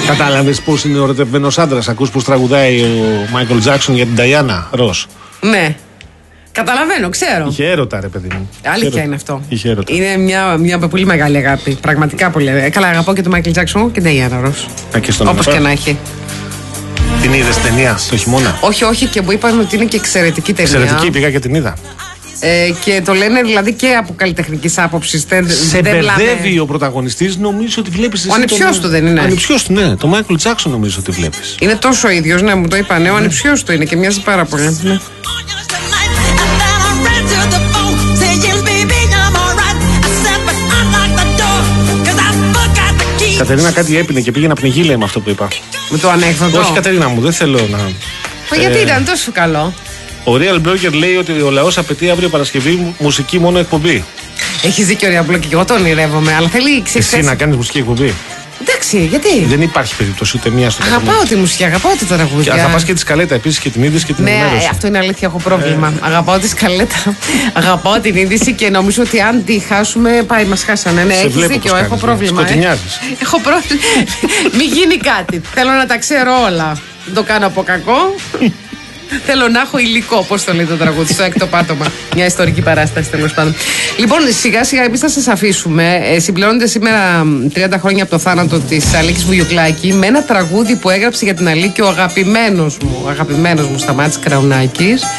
Κατάλαβες πώς είναι ερωτευμένος άντρας? Ακούς πως τραγουδάει ο Μάικλ Τζάκσον για την Νταϊάννα Ρος? Ναι. Καταλαβαίνω, ξέρω. Είχε έρωτα, ρε παιδί μου. Αλήθεια είναι αυτό. Είχε έρωτα. Είναι μια πολύ μεγάλη αγάπη. Πραγματικά πολύ. Καλά, αγαπώ και τον Μάικλ Τζάκσον και την Νταϊάννα Ρος. Όπως και να έχει. Την είδες ταινία το χειμώνα? Όχι, και μου είπαν ότι είναι και εξαιρετική ταινία. Εξαιρετική, πήγα και την είδα. Και το λένε δηλαδή και από καλλιτεχνικής άποψης. Σε μπερδεύει ο πρωταγωνιστής, νομίζω ότι βλέπεις. Ο ανιψιός του δεν είναι? Ο ανιψιός του, ναι. Το Μάικλ Τζάκσον νομίζω ότι βλέπεις. Είναι τόσο ίδιος, ναι, μου το είπανε. Ο ανιψιός του είναι και μοιάζει πάρα πολύ. Ναι. Κατερίνα κάτι έπινε και πήγε να πνιγεί, λέει, με αυτό που είπα. Με το ανέκδοτο? Όχι, Κατερίνα μου, δεν θέλω να. Γιατί ήταν τόσο καλό? Ο Real Blogger λέει ότι ο λαός απαιτεί αύριο Παρασκευή μουσική μόνο εκπομπή. Έχεις δίκιο, Real Blogger, και εγώ τον ονειρεύομαι, αλλά θέλει Εσύ να κάνεις μουσική εκπομπή? Εντάξει, γιατί? Δεν υπάρχει περίπτωση ούτε μία στο τραγούδι. Αγαπάω τη μουσική, αγαπάω τη τραγούδια. Και θα πας και τη σκαλέτα επίσης και την είδηση και την ενημέρωση. Ναι, αυτό είναι αλήθεια, έχω πρόβλημα. Αγαπάω τη σκαλέτα, αγαπάω την είδηση και νομίζω ότι αν τη χάσουμε, πάει, μας χάσανε. Ναι, έχεις δίκιο, έχω πρόβλημα. Σκοτεινιάζεις. Έχω πρόβλημα. Μην γίνει κάτι. Θέλω να τα ξέρω όλα. Δεν το κάνω από κακό. Θέλω να έχω υλικό, πώς το λέει το τραγούδι, στο έκτο πάτωμα. Μια ιστορική παράσταση, τέλος πάντων. Λοιπόν, σιγά σιγά εμείς θα σας αφήσουμε. Συμπληρώνεται σήμερα 30 χρόνια από το θάνατο της Αλίκης Βουγιουκλάκη με ένα τραγούδι που έγραψε για την Αλίκη ο αγαπημένος μου Σταμάτης Κραουνάκης.